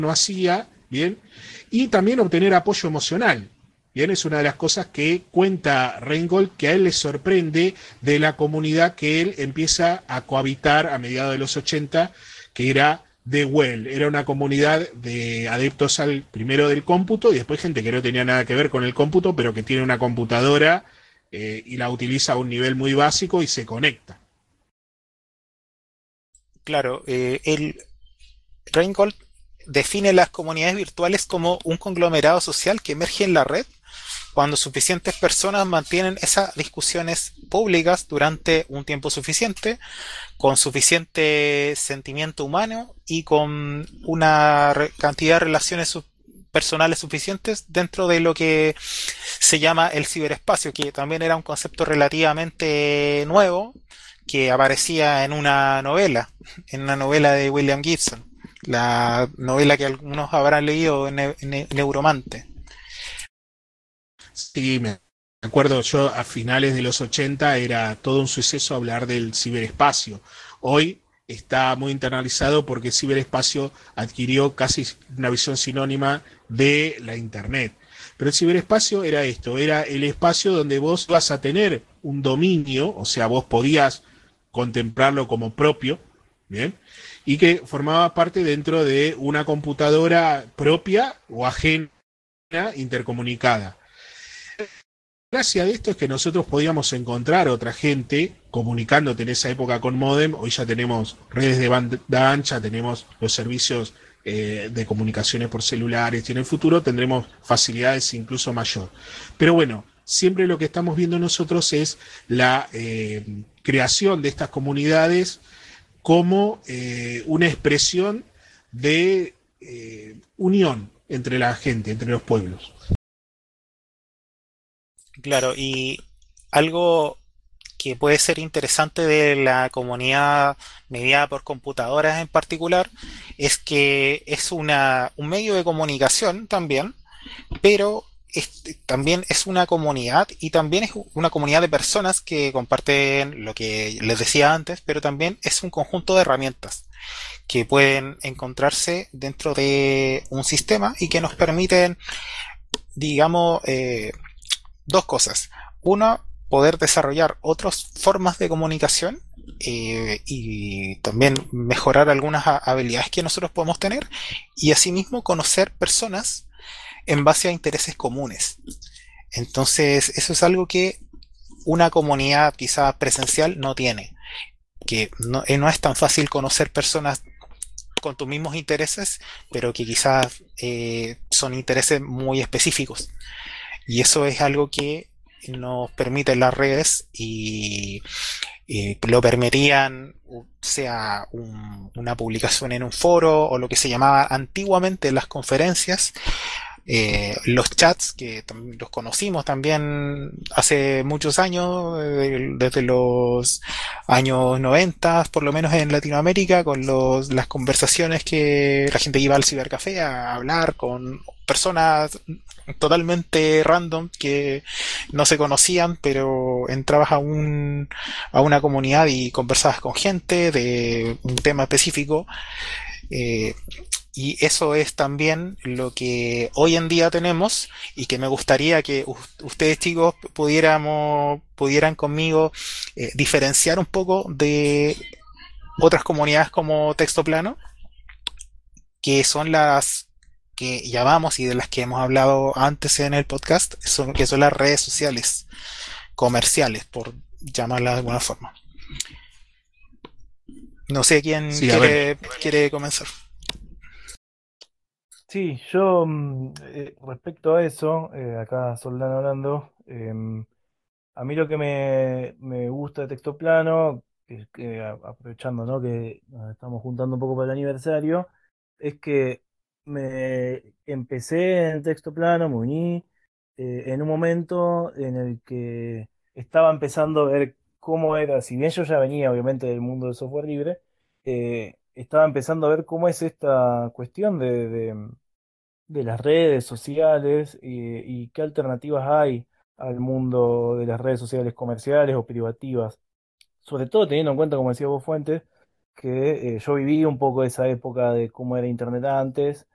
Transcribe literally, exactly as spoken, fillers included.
no hacía, ¿bien? Y también obtener apoyo emocional. Bien, es una de las cosas que cuenta Reingold, que a él le sorprende de la comunidad que él empieza a cohabitar a mediados de los ochenta, que era The Well. Era una comunidad de adeptos al primero del cómputo y después gente que no tenía nada que ver con el cómputo, pero que tiene una computadora eh, y la utiliza a un nivel muy básico y se conecta. Claro, eh, el Reingold define las comunidades virtuales como un conglomerado social que emerge en la red cuando suficientes personas mantienen esas discusiones públicas durante un tiempo suficiente, con suficiente sentimiento humano y con una cantidad de relaciones su personales suficientes dentro de lo que se llama el ciberespacio, que también era un concepto relativamente nuevo que aparecía en una novela, en una novela de William Gibson, la novela que algunos habrán leído, ne ne Neuromante. Sí, me acuerdo yo a finales de los ochenta era todo un suceso hablar del ciberespacio. Hoy está muy internalizado porque el ciberespacio adquirió casi una visión sinónima de la Internet. Pero el ciberespacio era esto, era el espacio donde vos vas a tener un dominio, o sea, vos podías contemplarlo como propio, ¿bien? Y que formaba parte dentro de una computadora propia o ajena intercomunicada. Gracia de esto es que nosotros podíamos encontrar otra gente comunicándote en esa época con modem. Hoy ya tenemos redes de banda ancha, tenemos los servicios eh, de comunicaciones por celulares y en el futuro tendremos facilidades incluso mayor. Pero bueno, siempre lo que estamos viendo nosotros es la eh, creación de estas comunidades como eh, una expresión de eh, unión entre la gente, entre los pueblos. Claro, y algo que puede ser interesante de la comunidad mediada por computadoras en particular es que es una, un medio de comunicación también, pero es, también es una comunidad y también es una comunidad de personas que comparten lo que les decía antes, pero también es un conjunto de herramientas que pueden encontrarse dentro de un sistema y que nos permiten, digamos, eh, dos cosas. Uno, poder desarrollar otras formas de comunicación eh, y también mejorar algunas habilidades que nosotros podemos tener y asimismo conocer personas en base a intereses comunes. Entonces, eso es algo que una comunidad quizá presencial no tiene, que no, eh, no es tan fácil conocer personas con tus mismos intereses, pero que quizás eh, son intereses muy específicos. Y eso es algo que nos permiten las redes y, y lo permitían, sea un, una publicación en un foro o lo que se llamaba antiguamente las conferencias, eh, los chats que los conocimos también hace muchos años, eh, desde los años noventa, por lo menos en Latinoamérica, con los, las conversaciones que la gente iba al cibercafé a hablar con personas totalmente random que no se conocían, pero entrabas a un a una comunidad y conversabas con gente de un tema específico. Eh, y eso es también lo que hoy en día tenemos y que me gustaría que ustedes chicos pudiéramos, pudieran conmigo eh, diferenciar un poco de otras comunidades como Texto Plano, que son las que llamamos y de las que hemos hablado antes en el podcast, son, que son las redes sociales comerciales, por llamarlas de alguna forma. No sé quién Sí, a ver, quiere, quiere comenzar. Sí, yo mm, eh, respecto a eso, eh, acá Soldán hablando, em, a mí lo que me, me gusta de Texto Plano, que, es que a- aprovechando, ¿no?, que nos estamos juntando un poco para el aniversario, es que me empecé en Texto Plano, me uní eh, en un momento en el que estaba empezando a ver cómo era, si bien yo ya venía obviamente del mundo del software libre, eh, estaba empezando a ver cómo es esta cuestión de, de de las redes sociales y, y qué alternativas hay al mundo de las redes sociales comerciales o privativas. Sobre todo teniendo en cuenta, como decía vos Fuentes, que eh, yo viví un poco esa época de cómo era Internet antes